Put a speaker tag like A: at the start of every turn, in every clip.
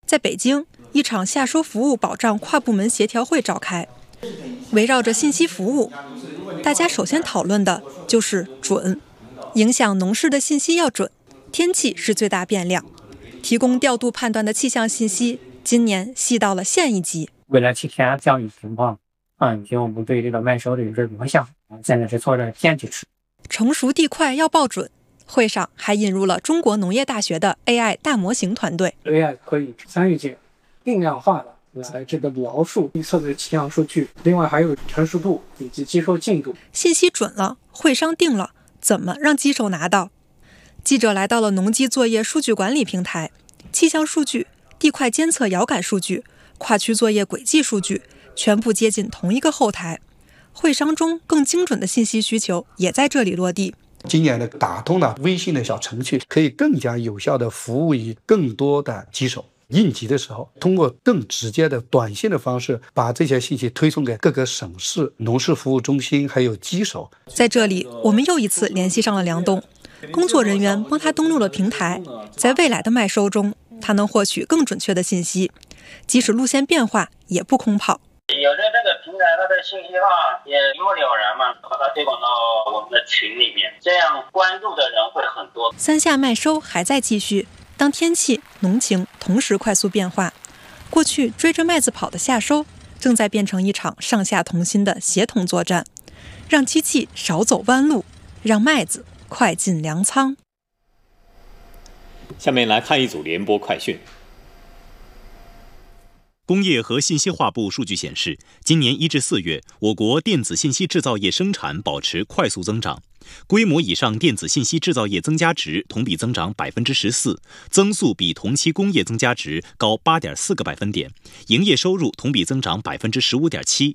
A: 在北京，一场下收服务保障跨部门协调会召开，围绕着信息服务，大家首先讨论的就是准。影响农事的信息要准，天气是最大变量，提供调度判断的气象信息，今年细到了县一级。
B: 为了体现降雨情况，以及我们对这个麦收的一个影响，现在是做着天气池。
A: 成熟地块要报准，会上还引入了中国农业大学的 AI 大模型团队。
B: AI 可以参与进定量化的来这个描述预测的气象数据，另外还有成熟度以及接收进度。
A: 信息准了，会商定了，怎么让机手拿到？记者来到了农机作业数据管理平台，气象数据、地块监测遥感数据、跨区作业轨迹数据全部接进同一个后台。会商中更精准的信息需求也在这里落地。
C: 今年的打通了微信的小程序，可以更加有效地服务于更多的机手。应急的时候，通过更直接的短信的方式，把这些信息推送给各个省市农事服务中心还有机手。
A: 在这里，我们又一次联系上了梁东，工作人员帮他登录了平台，在未来的麦收中，他能获取更准确的信息，即使路线变化也不空跑。
D: 有着这个平台，它的信息化也一目了然嘛，把它推广到我们的群里面，这样关注的人会很多。
A: 三下麦收还在继续，当天气、农情同时快速变化，过去追着麦子跑的夏收，正在变成一场上下同心的协同作战，让机器少走弯路，让麦子快进粮仓。
E: 下面来看一组联播快讯。
F: 工业和信息化部数据显示，今年1至4月，我国电子信息制造业生产保持快速增长，规模以上电子信息制造业增加值同比增长14%，增速比同期工业增加值高8.4个百分点，营业收入同比增长15.7%。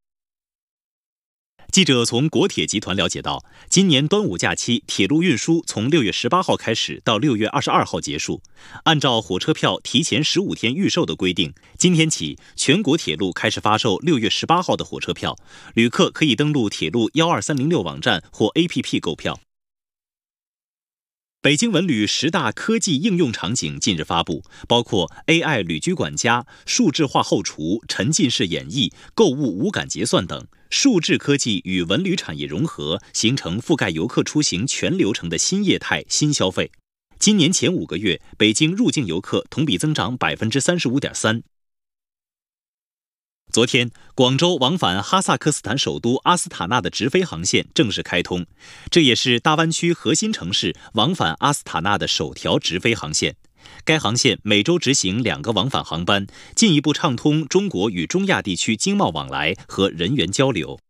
F: 记者从国铁集团了解到，今年端午假期铁路运输从6月18号开始到6月22号结束。按照火车票提前15天预售的规定，今天起全国铁路开始发售6月18号的火车票，旅客可以登录铁路12306网站或 APP 购票。北京文旅10大科技应用场景近日发布，包括 AI 旅居管家、数字化后厨、沉浸式演绎、购物无感结算等。数字科技与文旅产业融合，形成覆盖游客出行全流程的新业态、新消费。今年前5个月，北京入境游客同比增长35.3%。昨天，广州往返哈萨克斯坦首都阿斯塔纳的直飞航线正式开通，这也是大湾区核心城市往返阿斯塔纳的首条直飞航线。该航线每周执行2个往返航班，进一步畅通中国与中亚地区经贸往来和人员交流。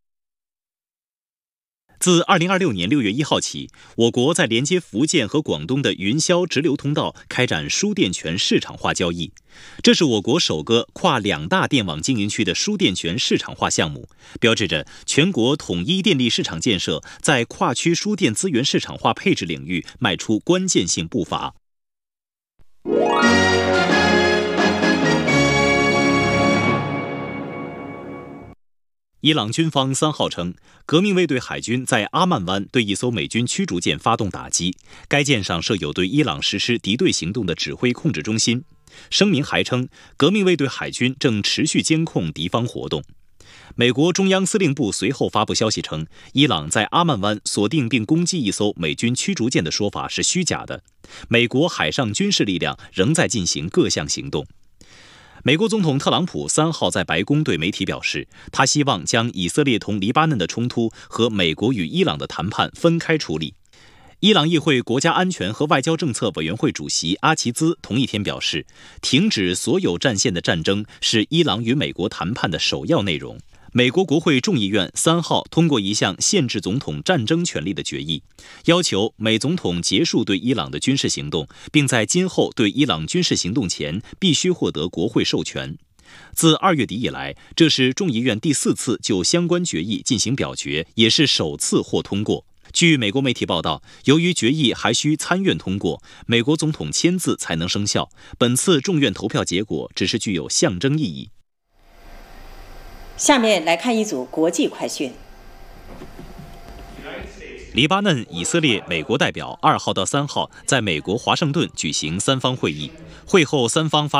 F: 自2026年6月1号起，我国在连接福建和广东的云霄直流通道开展输电权市场化交易，这是我国首个跨2大电网经营区的输电权市场化项目，标志着全国统一电力市场建设在跨区输电资源市场化配置领域迈出关键性步伐。伊朗军方3号称，革命卫队海军在阿曼湾对一艘美军驱逐舰发动打击，该舰上设有对伊朗实施敌对行动的指挥控制中心。声明还称，革命卫队海军正持续监控敌方活动。美国中央司令部随后发布消息称，伊朗在阿曼湾锁定并攻击一艘美军驱逐舰的说法是虚假的，美国海上军事力量仍在进行各项行动。美国总统特朗普3号在白宫对媒体表示，他希望将以色列同黎巴嫩的冲突和美国与伊朗的谈判分开处理。伊朗议会国家安全和外交政策委员会主席阿齐兹同一天表示，停止所有战线的战争是伊朗与美国谈判的首要内容。美国国会众议院3号通过一项限制总统战争权利的决议，要求美总统结束对伊朗的军事行动，并在今后对伊朗军事行动前必须获得国会授权。自2月底以来，这是众议院第4次就相关决议进行表决，也是首次获通过。据美国媒体报道，由于决议还需参院通过，美国总统签字才能生效，本次众院投票结果只是具有象征意义。
G: 下面来看一组国际快讯。
F: 黎巴嫩、以色列、美国代表2号到3号在美国华盛顿举行3方会议，会后3方发